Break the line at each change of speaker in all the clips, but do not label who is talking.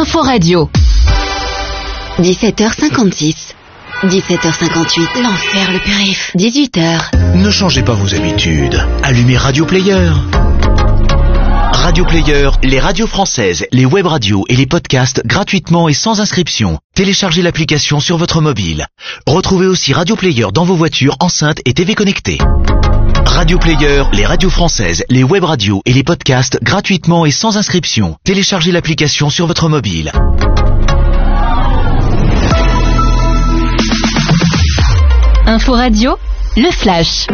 Info Radio. 17h56. 17h58. L'enfer, le périph'. 18h.
Ne changez pas vos habitudes. Allumez Radio Player. Radio Player, les radios françaises, les web radios et les podcasts gratuitement et sans inscription. Téléchargez l'application sur votre mobile. Retrouvez aussi Radio Player dans vos voitures, enceintes et TV connectées. Radio Player, les radios françaises, les web radios et les podcasts gratuitement et sans inscription. Téléchargez l'application sur votre mobile.
Info Radio, le flash.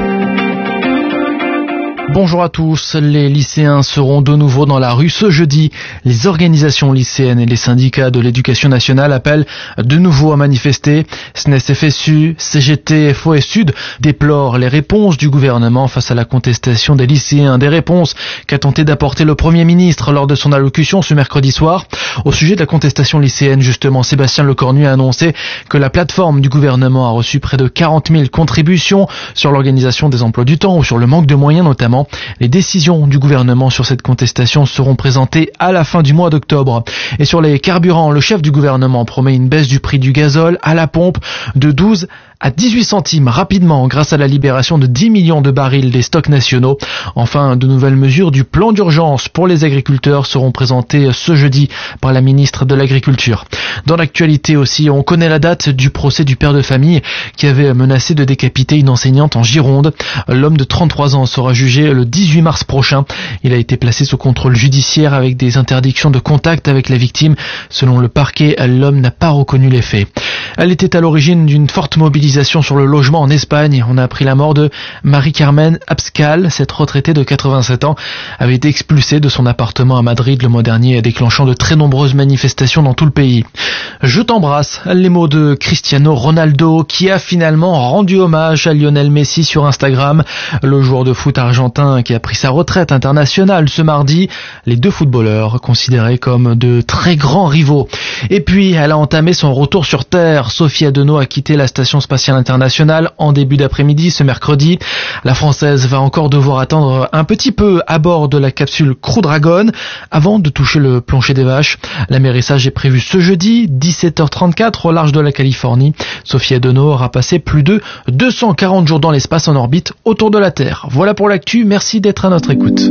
Bonjour à tous, les lycéens seront de nouveau dans la rue ce jeudi. Les organisations lycéennes et les syndicats de l'éducation nationale appellent de nouveau à manifester. SNES FSU, CGT, FO et Sud déplorent les réponses du gouvernement face à la contestation des lycéens. Des réponses qu'a tenté d'apporter le Premier ministre lors de son allocution ce mercredi soir. Au sujet de la contestation lycéenne, justement, Sébastien Lecornu a annoncé que la plateforme du gouvernement a reçu près de 40 000 contributions sur l'organisation des emplois du temps ou sur le manque de moyens notamment. Les décisions du gouvernement sur cette contestation seront présentées à la fin du mois d'octobre. Et sur les carburants, le chef du gouvernement promet une baisse du prix du gazole à la pompe de 12 à 18 centimes rapidement grâce à la libération de 10 millions de barils des stocks nationaux. Enfin, de nouvelles mesures du plan d'urgence pour les agriculteurs seront présentées ce jeudi par la ministre de l'Agriculture. Dans l'actualité aussi, on connaît la date du procès du père de famille qui avait menacé de décapiter une enseignante en Gironde. L'homme de 33 ans sera jugé le 18 mars prochain. Il a été placé sous contrôle judiciaire avec des interdictions de contact avec la victime. Selon le parquet, l'homme n'a pas reconnu les faits. Elle était à l'origine d'une forte mobilisation sur le logement en Espagne. On a appris la mort de Marie-Carmen Abascal. Cette retraitée de 87 ans avait été expulsée de son appartement à Madrid le mois dernier, déclenchant de très nombreuses manifestations dans tout le pays. Je t'embrasse, les mots de Cristiano Ronaldo qui a finalement rendu hommage à Lionel Messi sur Instagram. Le joueur de foot argentin qui a pris sa retraite internationale ce mardi. Les deux footballeurs considérés comme de très grands rivaux. Et puis, elle a entamé son retour sur Terre. Sophie Adenau a quitté la station spatiale internationale en début d'après-midi ce mercredi. La Française va encore devoir attendre un petit peu à bord de la capsule Crew Dragon avant de toucher le plancher des vaches. L'amérissage est prévu ce jeudi, 17h34 au large de la Californie. Sophie Adenau aura passé plus de 240 jours dans l'espace en orbite autour de la Terre. Voilà pour l'actu, merci d'être à notre écoute.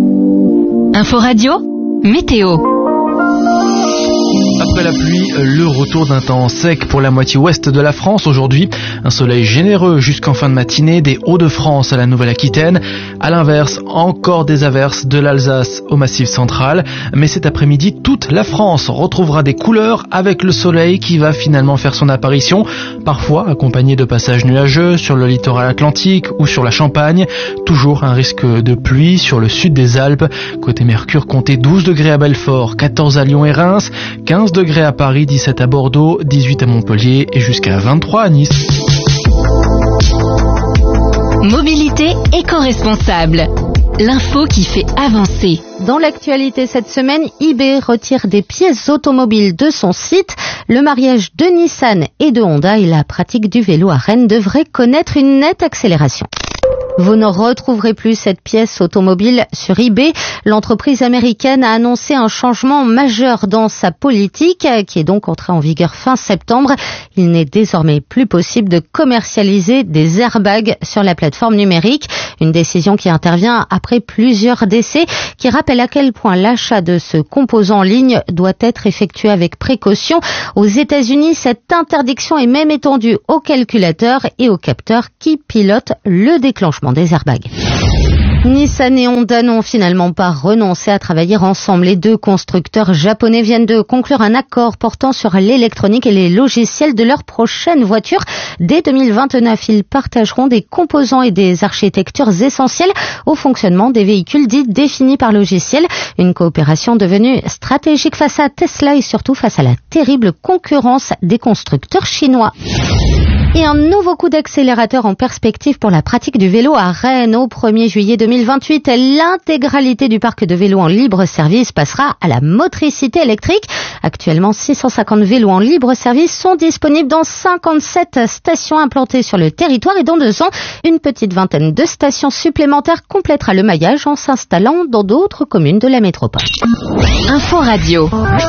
Info Radio, météo.
Après la pluie, le retour d'un temps sec pour la moitié ouest de la France aujourd'hui. Un soleil généreux jusqu'en fin de matinée des Hauts-de-France à la Nouvelle-Aquitaine. À l'inverse, encore des averses de l'Alsace au Massif central. Mais cet après-midi, toute la France retrouvera des couleurs avec le soleil qui va finalement faire son apparition. Parfois accompagné de passages nuageux sur le littoral atlantique ou sur la Champagne. Toujours un risque de pluie sur le sud des Alpes. Côté Mercure, comptez 12 degrés à Belfort, 14 à Lyon et Reims, 15 degrés à Paris, 17 à Bordeaux, 18 à Montpellier et jusqu'à 23 à Nice.
Mobilité éco-responsable. L'info qui fait avancer.
Dans l'actualité cette semaine, eBay retire des pièces automobiles de son site. Le mariage de Nissan et de Honda et la pratique du vélo à Rennes devraient connaître une nette accélération. Vous ne retrouverez plus cette pièce automobile sur eBay. L'entreprise américaine a annoncé un changement majeur dans sa politique, qui est donc entrée en vigueur fin septembre. Il n'est désormais plus possible de commercialiser des airbags sur la plateforme numérique. Une décision qui intervient après plusieurs décès, qui rappelle à quel point l'achat de ce composant en ligne doit être effectué avec précaution. Aux États-Unis, cette interdiction est même étendue aux calculateurs et aux capteurs qui pilotent le déclenchement des airbags. Nissan et Honda n'ont finalement pas renoncé à travailler ensemble. Les deux constructeurs japonais viennent de conclure un accord portant sur l'électronique et les logiciels de leur prochaine voiture. Dès 2029, ils partageront des composants et des architectures essentielles au fonctionnement des véhicules dits définis par logiciel. Une coopération devenue stratégique face à Tesla et surtout face à la terrible concurrence des constructeurs chinois. Et un nouveau coup d'accélérateur en perspective pour la pratique du vélo à Rennes. Au 1er juillet 2028, l'intégralité du parc de vélos en libre service passera à la motricité électrique. Actuellement, 650 vélos en libre service sont disponibles dans 57 stations implantées sur le territoire et dans 2 ans, une petite vingtaine de stations supplémentaires complétera le maillage en s'installant dans d'autres communes de la métropole.
Info Radio.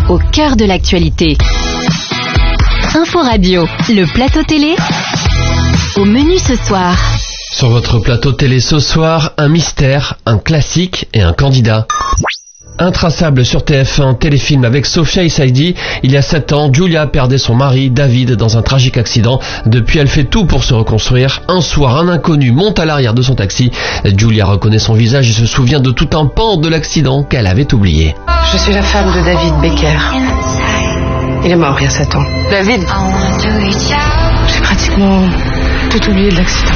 au cœur de l'actualité. Info Radio, le plateau télé, au menu ce soir.
Sur votre plateau télé ce soir, un mystère, un classique et un candidat. Intraçable sur TF1, téléfilm avec Sophia Issaidi. Il y a 7 ans, Julia perdait son mari, David, dans un tragique accident. Depuis, elle fait tout pour se reconstruire. Un soir, un inconnu monte à l'arrière de son taxi. Julia reconnaît son visage et se souvient de tout un pan de l'accident qu'elle avait oublié.
Je suis la femme de David Becker. Il est mort il y a 7 ans. David, j'ai pratiquement tout oublié de l'accident.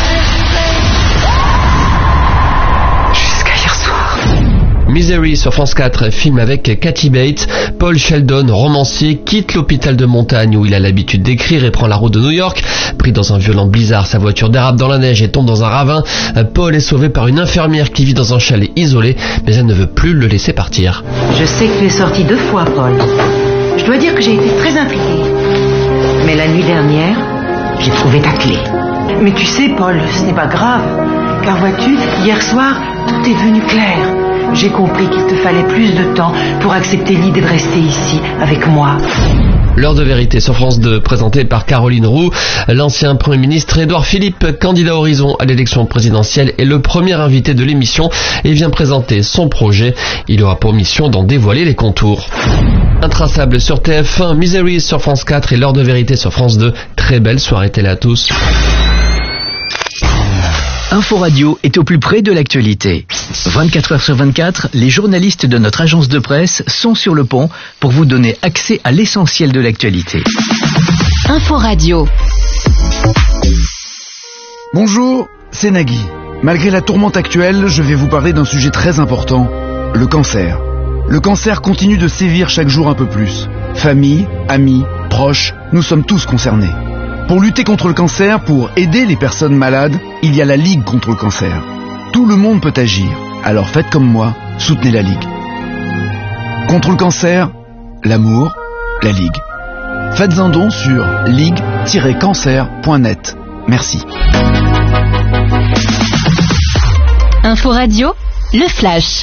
Misery sur France 4, film avec Kathy Bates. Paul Sheldon, romancier, quitte l'hôpital de montagne où il a l'habitude d'écrire et prend la route de New York. Pris dans un violent blizzard, sa voiture dérape dans la neige et tombe dans un ravin. Paul est sauvé par une infirmière qui vit dans un chalet isolé, mais elle ne veut plus le laisser partir.
Je sais que tu es sorti 2 fois, Paul. Je dois dire que j'ai été très impliquée. Mais la nuit dernière, j'ai trouvé ta clé. Mais tu sais, Paul, ce n'est pas grave. Car vois-tu, hier soir, tout est devenu clair. J'ai compris qu'il te fallait plus de temps pour accepter l'idée de rester ici, avec moi.
L'heure de vérité sur France 2, présentée par Caroline Roux. L'ancien Premier ministre Édouard Philippe, candidat Horizon à l'élection présidentielle, est le premier invité de l'émission et vient présenter son projet. Il aura pour mission d'en dévoiler les contours. Intraçable sur TF1, Misery sur France 4 et l'heure de vérité sur France 2. Très belle soirée télé à tous.
Info Radio est au plus près de l'actualité. 24 heures sur 24, les journalistes de notre agence de presse sont sur le pont pour vous donner accès à l'essentiel de l'actualité.
Info Radio.
Bonjour, c'est Nagui. Malgré la tourmente actuelle, je vais vous parler d'un sujet très important, le cancer. Le cancer continue de sévir chaque jour un peu plus. Famille, amis, proches, nous sommes tous concernés. Pour lutter contre le cancer, pour aider les personnes malades, il y a la Ligue contre le cancer. Tout le monde peut agir, alors faites comme moi, soutenez la Ligue. Contre le cancer, l'amour, la Ligue. Faites un don sur ligue-cancer.net. Merci.
Info Radio, le flash.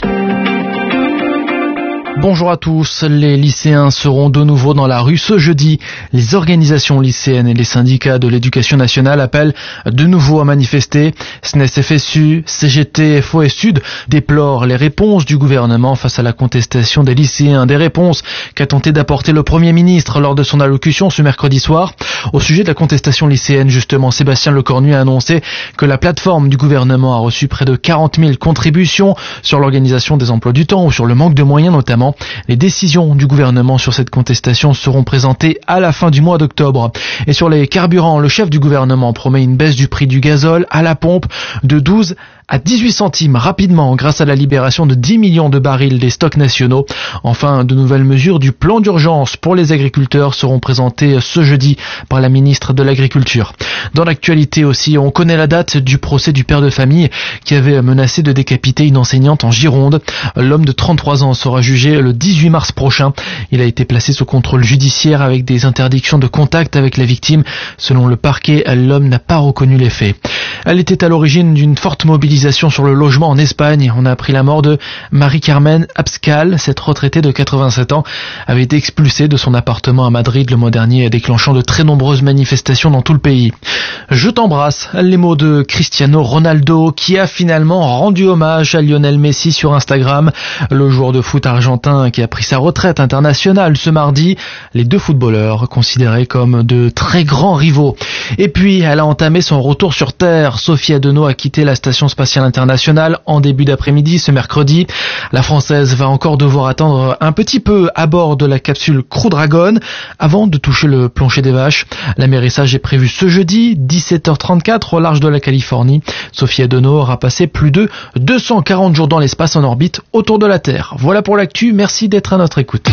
Bonjour à tous, les lycéens seront de nouveau dans la rue ce jeudi. Les organisations lycéennes et les syndicats de l'éducation nationale appellent de nouveau à manifester. SNES FSU, CGT, FO et Sud déplorent les réponses du gouvernement face à la contestation des lycéens. Des réponses qu'a tenté d'apporter le Premier ministre lors de son allocution ce mercredi soir. Au sujet de la contestation lycéenne, justement, Sébastien Lecornu a annoncé que la plateforme du gouvernement a reçu près de 40 000 contributions sur l'organisation des emplois du temps ou sur le manque de moyens notamment. Les décisions du gouvernement sur cette contestation seront présentées à la fin du mois d'octobre. Et sur les carburants, le chef du gouvernement promet une baisse du prix du gazole à la pompe de 12 à 18 centimes rapidement grâce à la libération de 10 millions de barils des stocks nationaux. Enfin, de nouvelles mesures du plan d'urgence pour les agriculteurs seront présentées ce jeudi par la ministre de l'Agriculture. Dans l'actualité aussi, on connaît la date du procès du père de famille qui avait menacé de décapiter une enseignante en Gironde. L'homme de 33 ans sera jugé le 18 mars prochain. Il a été placé sous contrôle judiciaire avec des interdictions de contact avec la victime. Selon le parquet, l'homme n'a pas reconnu les faits. Elle était à l'origine d'une forte mobilisation sur le logement en Espagne. On a appris la mort de Marie-Carmen Abscal. Cette retraitée de 87 ans avait été expulsée de son appartement à Madrid le mois dernier, déclenchant de très nombreuses manifestations dans tout le pays. Je t'embrasse, les mots de Cristiano Ronaldo qui a finalement rendu hommage à Lionel Messi sur Instagram. Le joueur de foot argentin qui a pris sa retraite internationale ce mardi. Les deux footballeurs considérés comme de très grands rivaux. Et puis, elle a entamé son retour sur Terre. Sophie Adenau a quitté la station spatiale internationale en début d'après-midi ce mercredi. La Française va encore devoir attendre un petit peu à bord de la capsule Crew Dragon avant de toucher le plancher des vaches. L'amérissage est prévu ce jeudi, 17h34 au large de la Californie. Sophie Adenau aura passé plus de 240 jours dans l'espace en orbite autour de la Terre. Voilà pour l'actu, merci d'être à notre écoute.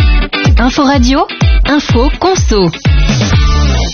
Info Radio, info conso.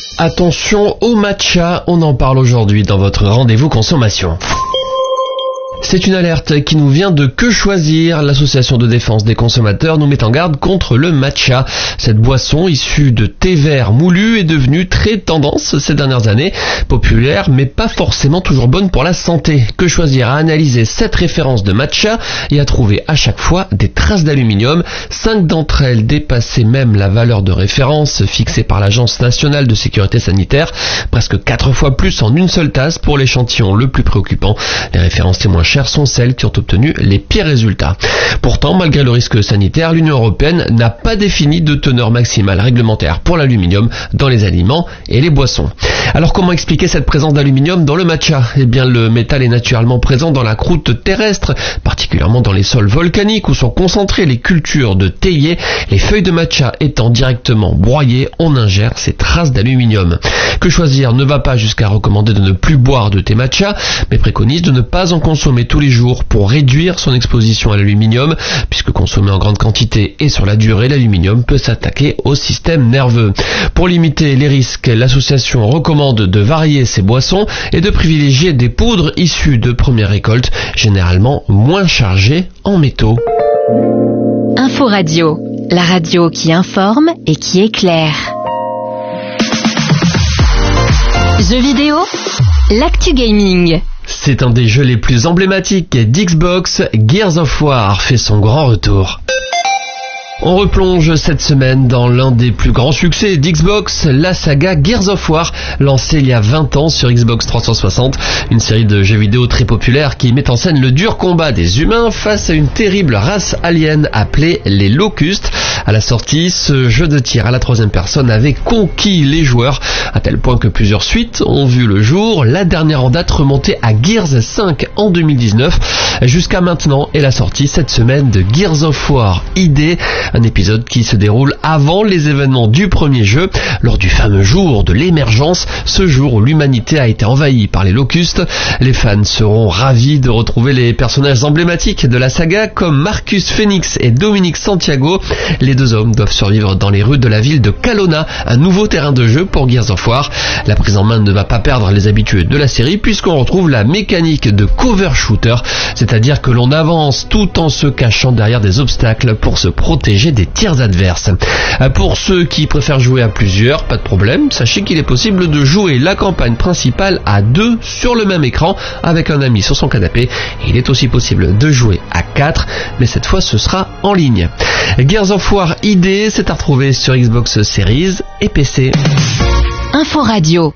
Attention au matcha, on en parle aujourd'hui dans votre rendez-vous consommation. C'est une alerte qui nous vient de Que Choisir. L'association de défense des consommateurs nous met en garde contre le matcha. Cette boisson issue de thé vert moulu est devenue très tendance ces dernières années. Populaire mais pas forcément toujours bonne pour la santé. Que Choisir a analysé 7 références de matcha et a trouvé à chaque fois des traces d'aluminium. 5 d'entre elles dépassaient même la valeur de référence fixée par l'Agence nationale de sécurité sanitaire. Presque 4 fois plus en une seule tasse pour l'échantillon le plus préoccupant. Les références les moins chères sont celles qui ont obtenu les pires résultats. Pourtant, malgré le risque sanitaire, l'Union européenne n'a pas défini de teneur maximale réglementaire pour l'aluminium dans les aliments et les boissons. Alors comment expliquer cette présence d'aluminium dans le matcha ? Eh bien, le métal est naturellement présent dans la croûte terrestre, particulièrement dans les sols volcaniques où sont concentrées les cultures de théiers. Les feuilles de matcha étant directement broyées, on ingère ces traces d'aluminium. Que Choisir ne va pas jusqu'à recommander de ne plus boire de thé matcha, mais préconise de ne pas en consommer tous les jours pour réduire son exposition à l'aluminium, puisque consommé en grande quantité et sur la durée, l'aluminium peut s'attaquer au système nerveux. Pour limiter les risques, l'association recommande de varier ses boissons et de privilégier des poudres issues de première récolte, généralement moins chargées en métaux.
Info Radio, la radio qui informe et qui éclaire. Jeux vidéo, l'actu gaming.
C'est un des jeux les plus emblématiques d'Xbox. Gears of War fait son grand retour. On replonge cette semaine dans l'un des plus grands succès d'Xbox, la saga Gears of War, lancée il y a 20 ans sur Xbox 360, une série de jeux vidéo très populaire qui met en scène le dur combat des humains face à une terrible race alien appelée les Locustes. À la sortie, ce jeu de tir à la troisième personne avait conquis les joueurs, à tel point que plusieurs suites ont vu le jour, la dernière en date remontée à Gears 5 en 2019. Jusqu'à maintenant est la sortie cette semaine de Gears of War ID, un épisode qui se déroule avant les événements du premier jeu, lors du fameux jour de l'émergence, ce jour où l'humanité a été envahie par les Locustes. Les fans seront ravis de retrouver les personnages emblématiques de la saga comme Marcus Phoenix et Dominic Santiago. Les deux hommes doivent survivre dans les rues de la ville de Kalona, un nouveau terrain de jeu pour Gears of War. La prise en main ne va pas perdre les habitués de la série puisqu'on retrouve la mécanique de cover shooter, c'est-à-dire que l'on avance tout en se cachant derrière des obstacles pour se protéger des tirs adverses. Pour ceux qui préfèrent jouer à plusieurs, pas de problème, sachez qu'il est possible de jouer la campagne principale à 2 sur le même écran avec un ami sur son canapé. Il est aussi possible de jouer à 4, mais cette fois ce sera en ligne. Gears of War ID, c'est à retrouver sur Xbox Series et PC.
Info Radio.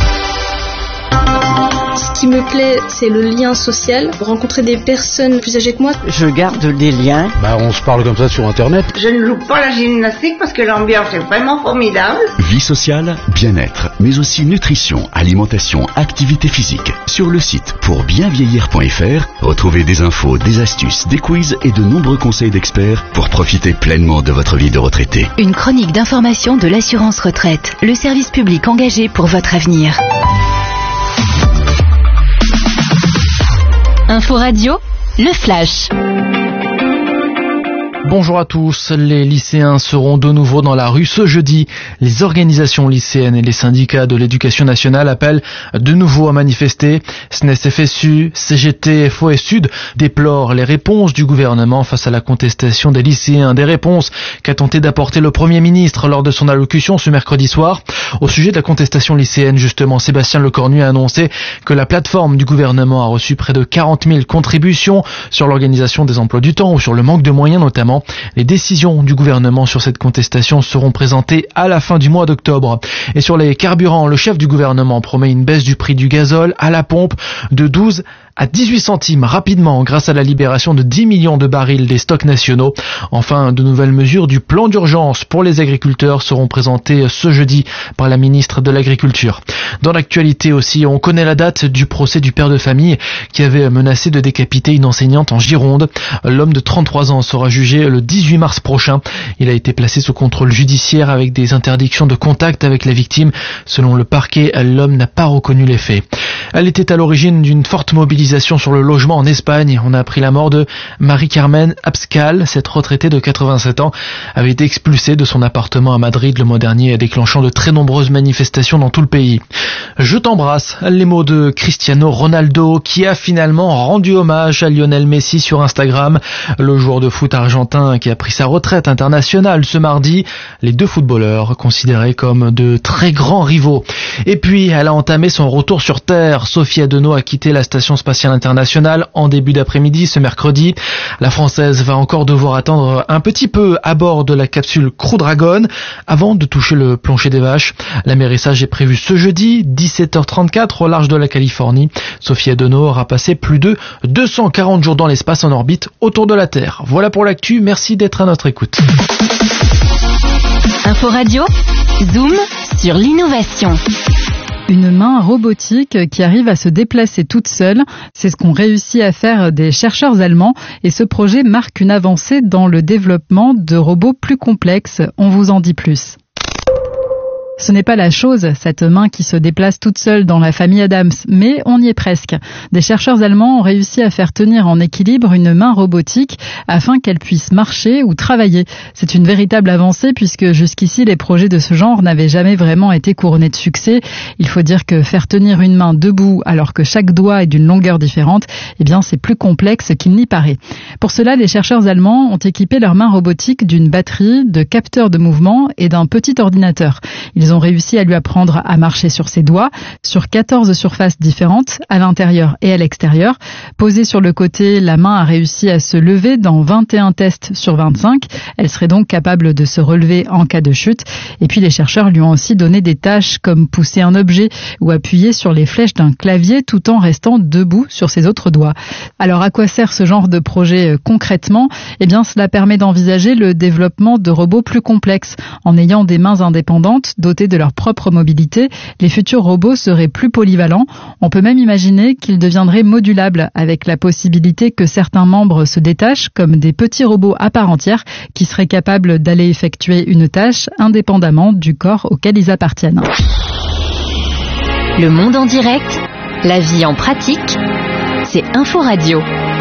Ce qui me plaît, c'est le lien social, rencontrer des personnes plus âgées que moi.
Je garde des liens.
On se parle comme ça sur Internet.
Je ne loupe pas la gymnastique parce que l'ambiance est vraiment formidable.
Vie sociale, bien-être, mais aussi nutrition, alimentation, activité physique. Sur le site pourbienvieillir.fr, retrouvez des infos, des astuces, des quiz et de nombreux conseils d'experts pour profiter pleinement de votre vie de retraité.
Une chronique d'information de l'assurance retraite, le service public engagé pour votre avenir. Info Radio, le flash.
Bonjour à tous, les lycéens seront de nouveau dans la rue ce jeudi. Les organisations lycéennes et les syndicats de l'éducation nationale appellent de nouveau à manifester. SNES FSU, CGT, FO et Sud déplorent les réponses du gouvernement face à la contestation des lycéens. Des réponses qu'a tenté d'apporter le Premier ministre lors de son allocution ce mercredi soir. Au sujet de la contestation lycéenne, justement, Sébastien Lecornu a annoncé que la plateforme du gouvernement a reçu près de 40 000 contributions sur l'organisation des emplois du temps ou sur le manque de moyens notamment. Les décisions du gouvernement sur cette contestation seront présentées à la fin du mois d'octobre. Et sur les carburants, le chef du gouvernement promet une baisse du prix du gazole à la pompe de 12 à 18 centimes rapidement grâce à la libération de 10 millions de barils des stocks nationaux. Enfin, de nouvelles mesures du plan d'urgence pour les agriculteurs seront présentées ce jeudi par la ministre de l'Agriculture. Dans l'actualité aussi, on connaît la date du procès du père de famille qui avait menacé de décapiter une enseignante en Gironde. L'homme de 33 ans sera jugé le 18 mars prochain. Il a été placé sous contrôle judiciaire avec des interdictions de contact avec la victime. Selon le parquet, l'homme n'a pas reconnu les faits. Elle était à l'origine d'une forte mobilisation mobilisation sur le logement en Espagne. On a appris la mort de Marie-Carmen Abascal. Cette retraitée de 87 ans avait été expulsée de son appartement à Madrid le mois dernier, déclenchant de très nombreuses manifestations dans tout le pays. Je t'embrasse, les mots de Cristiano Ronaldo qui a finalement rendu hommage à Lionel Messi sur Instagram. Le joueur de foot argentin qui a pris sa retraite internationale ce mardi. Les deux footballeurs considérés comme de très grands rivaux. Et puis, elle a entamé son retour sur Terre. Sophie Adenau a quitté la Station Spatiale Internationale en début d'après-midi ce mercredi. La Française va encore devoir attendre un petit peu à bord de la capsule Crew Dragon avant de toucher le plancher des vaches. L'amérissage est prévu ce jeudi, 17h34 au large de la Californie. Sophie Adenau aura passé plus de 240 jours dans l'espace en orbite autour de la Terre. Voilà pour l'actu, merci d'être à notre écoute.
Info Radio, Zoom sur l'innovation.
Une main robotique qui arrive à se déplacer toute seule, c'est ce qu'ont réussi à faire des chercheurs allemands et ce projet marque une avancée dans le développement de robots plus complexes. On vous en dit plus. Ce n'est pas la chose, cette main qui se déplace toute seule dans la famille Adams, mais on y est presque. Des chercheurs allemands ont réussi à faire tenir en équilibre une main robotique afin qu'elle puisse marcher ou travailler. C'est une véritable avancée puisque jusqu'ici les projets de ce genre n'avaient jamais vraiment été couronnés de succès. Il faut dire que faire tenir une main debout alors que chaque doigt est d'une longueur différente, eh bien c'est plus complexe qu'il n'y paraît. Pour cela, les chercheurs allemands ont équipé leur main robotique d'une batterie, de capteurs de mouvement et d'un petit ordinateur. Ils ont réussi à lui apprendre à marcher sur ses doigts, sur 14 surfaces différentes, à l'intérieur et à l'extérieur. Posée sur le côté, la main a réussi à se lever dans 21 tests sur 25. Elle serait donc capable de se relever en cas de chute. Et puis les chercheurs lui ont aussi donné des tâches comme pousser un objet ou appuyer sur les flèches d'un clavier tout en restant debout sur ses autres doigts. Alors à quoi sert ce genre de projet concrètement ? Eh bien cela permet d'envisager le développement de robots plus complexes. En ayant des mains indépendantes, dotées de leur propre mobilité, les futurs robots seraient plus polyvalents. On peut même imaginer qu'ils deviendraient modulables avec la possibilité que certains membres se détachent comme des petits robots à part entière qui seraient capables d'aller effectuer une tâche indépendamment du corps auquel ils appartiennent.
Le monde en direct, la vie en pratique, c'est Info Radio.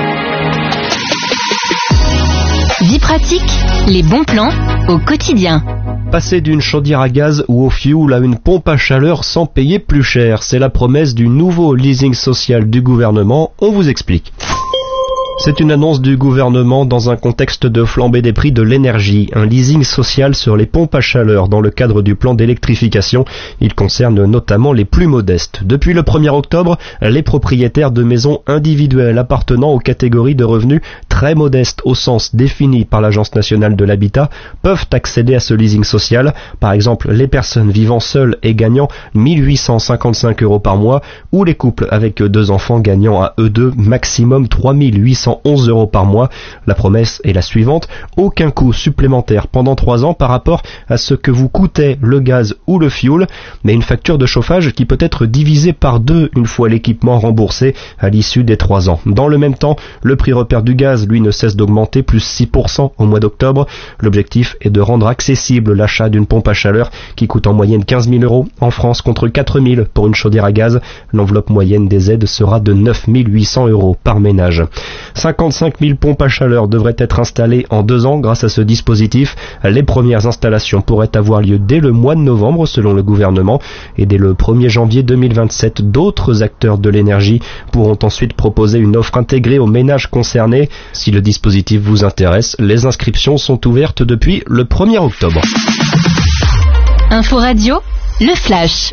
Vie pratique, les bons plans au quotidien.
Passer d'une chaudière à gaz ou au fioul à une pompe à chaleur sans payer plus cher, c'est la promesse du nouveau leasing social du gouvernement. On vous explique. C'est une annonce du gouvernement dans un contexte de flambée des prix de l'énergie. Un leasing social sur les pompes à chaleur dans le cadre du plan d'électrification. Il concerne notamment les plus modestes. Depuis le 1er octobre, les propriétaires de maisons individuelles appartenant aux catégories de revenus très modestes au sens défini par l'Agence nationale de l'habitat peuvent accéder à ce leasing social. Par exemple, les personnes vivant seules et gagnant 1855 € par mois ou les couples avec 2 enfants gagnant à eux deux maximum 3811 € par mois. La promesse est la suivante, aucun coût supplémentaire pendant 3 ans par rapport à ce que vous coûtait le gaz ou le fioul, mais une facture de chauffage qui peut être divisée par 2 une fois l'équipement remboursé à l'issue des 3 ans. Dans le même temps, le prix repère du gaz, lui, ne cesse d'augmenter, plus 6% au mois d'octobre. L'objectif est de rendre accessible l'achat d'une pompe à chaleur qui coûte en moyenne 15 000 € en France contre 4 000 pour une chaudière à gaz. L'enveloppe moyenne des aides sera de 9 800 € par ménage. 55 000 pompes à chaleur devraient être installées en 2 ans grâce à ce dispositif. Les premières installations pourraient avoir lieu dès le mois de novembre selon le gouvernement et dès le 1er janvier 2027, d'autres acteurs de l'énergie pourront ensuite proposer une offre intégrée aux ménages concernés. Si le dispositif vous intéresse, les inscriptions sont ouvertes depuis le 1er octobre.
Info Radio, le flash.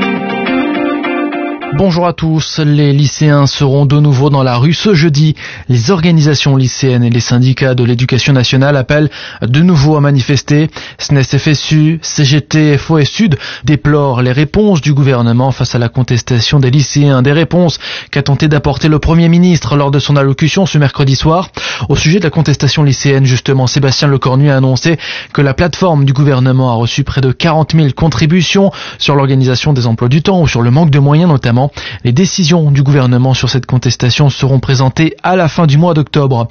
Bonjour à tous, les lycéens seront de nouveau dans la rue ce jeudi. Les organisations lycéennes et les syndicats de l'éducation nationale appellent de nouveau à manifester. SNES FSU, CGT, FO et Sud déplorent les réponses du gouvernement face à la contestation des lycéens. Des réponses qu'a tenté d'apporter le Premier ministre lors de son allocution ce mercredi soir. Au sujet de la contestation lycéenne, justement, Sébastien Lecornu a annoncé que la plateforme du gouvernement a reçu près de 40 000 contributions sur l'organisation des emplois du temps ou sur le manque de moyens notamment. Les décisions du gouvernement sur cette contestation seront présentées à la fin du mois d'octobre.